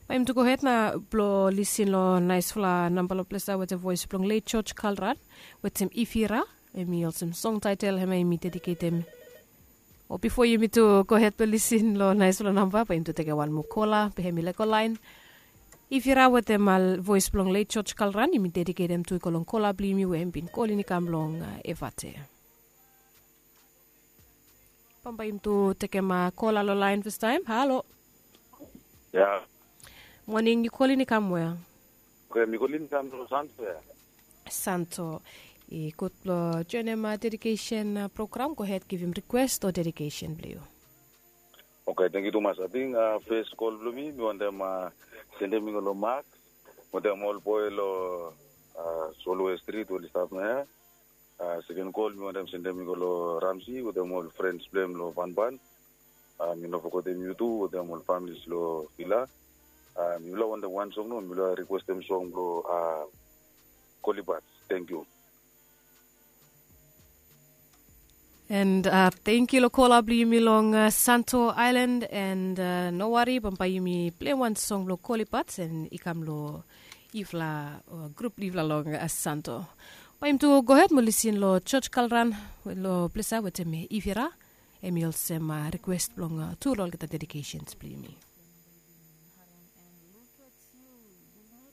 I'm to go ahead na blo listen lo nice fla number lo plesa with a voice blong late church kalran with him ifira emi some song title hema imi dedicate him. Or before you me to go ahead to listen lo nice fla number pa to take one mukola pe hemi leko line. Ifira with them al voice blong late church kalran imi dedicate him to kolong kola blimi we him bin kolini kamlong evate. Pamba him to take ma kola lo line first time. Hello. Yeah. Morning, you calling come where? Okay, me calling come to Santo. Santo. Good journey dedication program. Go ahead, give him request or dedication, please. Okay, thank you too much. I think first call me want them send me lo Max, want them all boy lo Solo Street or stuff na. Second call me want them send me lo Ramsey, with them all friends blame lo Van Ban. Me no forgot them you too, with them all families lo Villa. Mula want the one song no, Mula request them song bro Colibats. Thank you. And thank you Lokola Blimi long Santo Island and no worry Bampayumi play one song lo Colibats and ikam lo Ifla group Ifla long Santo. Paim to go ahead mo listen lo church kalran lo plesa with me Ifira Emil sema request long two lol get dedications please me.